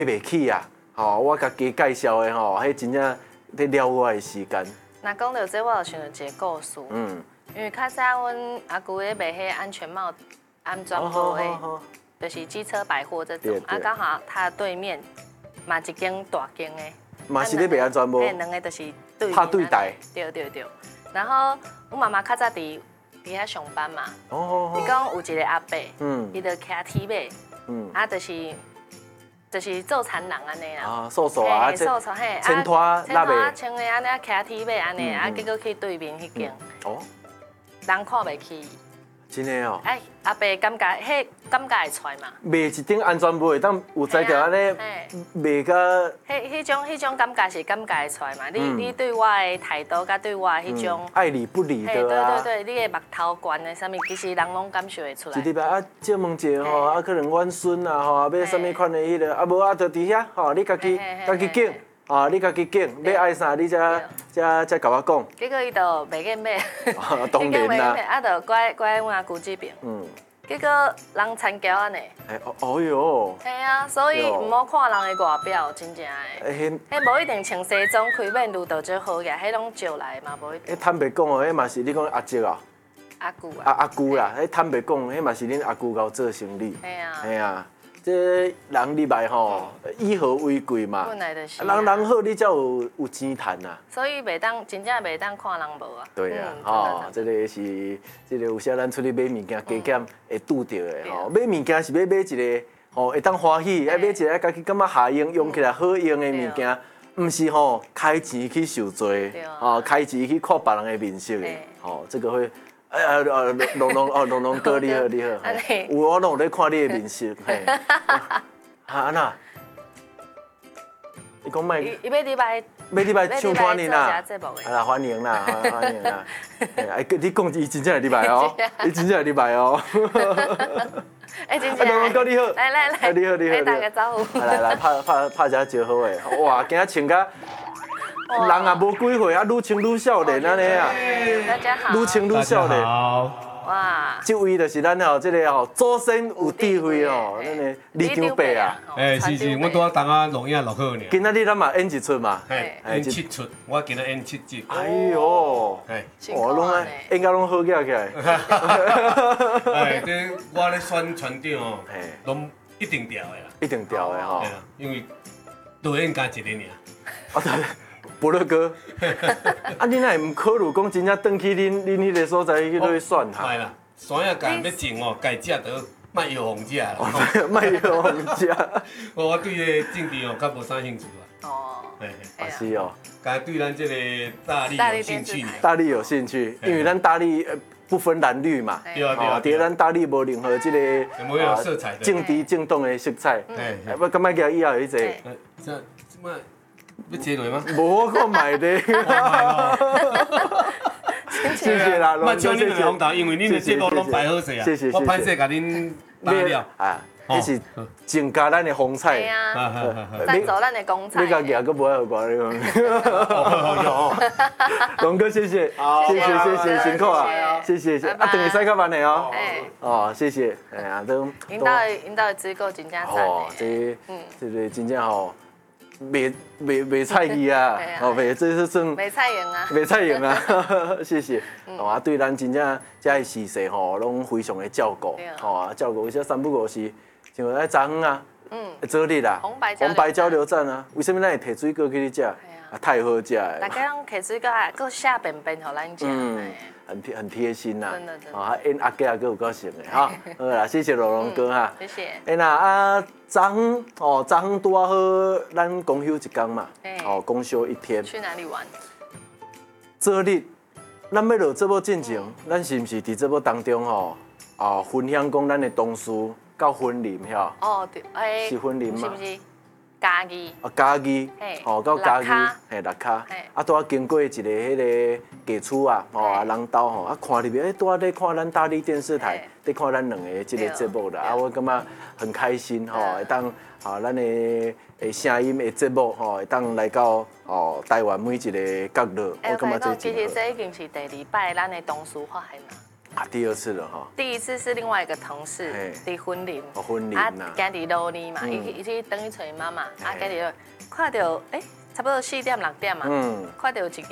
袂起啊！吼，我家己介绍的吼，迄真正得了我的时间。 那讲到这，我就想到一个故事。因为较早阮阿姑咧卖迄安全帽、安全帽的，就是机车百货这种。啊，刚好它对面嘛一间大间的， 嘛是咧卖安全帽。 迄两个就是拍对台。 对。然后我妈妈较早伫遐上班嘛。伊讲有一个阿伯，伊就骑铁马，啊，就是做田人安尼啦。啊， 瘦啊， 瘦嘿， 牵拖拉背，穿的安尼骑铁马安尼，啊，结果去对面迄间。哦。人看袂起。 真的哦。 哎，阿伯感觉迄感觉会出嘛。 卖一顶安全帽会当有才调安尼卖甲。 迄种感觉是感觉会出嘛。你对我的态度，甲对我的迄种爱理不理的啊。对，你的目头悬的啥物，其实人拢感受会出来。 一礼拜啊，借问者吼，啊可能阮孙啊吼，要啥物款的迄个，啊无啊，就伫遐吼，你家己拣。啊！你家己拣，要爱啥你才甲我讲。 结果伊就袂瘾买， 当然啦。 啊，就拐阮阿姑这边。结果人参交安尼。 哦哟。 系啊，所以唔好看人的外表，真正的。迄无一定穿西装开面路就最好个，迄拢招来嘛，无一定。 坦白讲哦，迄嘛是你讲阿叔啊。 阿姑啊。 阿姑啦，迄坦白讲，迄嘛是恁阿姑甲做生意。系啊。这人入来吼，以和为贵嘛。 本来就是。 人好，你才有钱赚呐。 所以袂当，真正袂当看人无啊。 对啊，吼，这个是有时咱出去买物件加减会拄到的吼。买物件是要买一个吼会当欢喜，要买一个家己感觉下用，用起来好用的物件，唔是吼开钱去受罪，哦，开钱去看别人的面色的，吼，这个会。哎呀，龙龙哥你好，有我拢有咧看你的面色，嘿，安那？你讲卖？ 伊要礼拜唱歌呢啦，啊啦欢迎啦，欢迎啦，哎，你讲伊真正会礼拜哦，伊真正会礼拜哦。 哎，真正。 龙龙哥你好， 来， 你好， 打个招呼。 来拍一下招呼诶，哇，今仔穿甲。人也无几岁啊，愈穿愈少年安尼啊， 大家好， 愈穿愈少年。 哇， 这位就是咱吼，这个吼祖先有智慧哦，咱的李长伯啊。 是，我拄啊当啊录影录好呢。 今仔日咱嘛演一出嘛， 演7出，我今仔演7集。 哎呦，我拢啊演甲拢好起来。 这我咧选船长哦，拢一定调的啦。 一定调的吼。 因为导演加一个尔。 伯乐哥，啊，你哪会唔考虑讲真正转去恁迄个所在去落去选哈？ 袂啦，山野间要种哦，家食到卖药红食啦。 卖药红食。 我对个政治哦，较无啥兴趣啦。 哦。 是哦。 家对咱这个大力有兴趣。 大力有兴趣，因为咱大力不分蓝绿嘛。 对啊。 对咱大力无任何这个色彩政治政党的色彩。我感觉以后有一个。 这么。要接落吗？ 无我看买的。谢谢啦， 龙哥，谢谢。红豆，因为恁的节目拢摆好势啊。 谢谢。 我歹势甲恁打了。 啊，这是增加咱的风采。 对啊。赞助咱的公菜。 你家己也阁无爱互我你讲。龙哥，谢谢，谢谢，辛苦啊，谢谢。啊，等你使较慢的哦。哦，谢谢。哎呀，都。 引导的水果真正赞的。 哦，这个真正吼。卖菜鱼啊，哦，卖这是算卖菜园啊， 卖菜园啊，谢谢。啊，对咱真正这些事实吼，拢非常的照顾，吼啊，照顾。有些三不五时，像在昨昏啊，昨日啊，红白交流站啊，为什么咱会摕水果去食？啊，太好食了。 大家拢摕水果啊，搁下便便互咱食。 很贴心呐， 真的。 啊，因阿哥有高兴的哈，好啦，谢谢龙龙哥哈， 谢谢。 哎那啊，昨昏拄好，咱公休一天嘛，公休1天。 去哪里玩？ 昨日，咱要落节目进前，咱是毋是伫节目当中分享讲咱的同事到婚礼晓？ 哦，对， 是婚礼吗？ 是不是？家己。 家己，到家己，6卡，拄啊经过一个迄个家厝啊，人兜看入面，拄啊在看咱大力电视台，在看咱两个这个节目啦，我感觉很开心会当咱的声音的节目会当来到台湾每一个角落，我感觉这其实这已经是第2摆咱的同事发现啦。 啊，第二次了哈。 第一次是另外一个同事伫婚礼， 婚礼呐， 家伫路呢嘛，伊去等去找妈妈，家伫看到差不多4点6点嘛，看到一个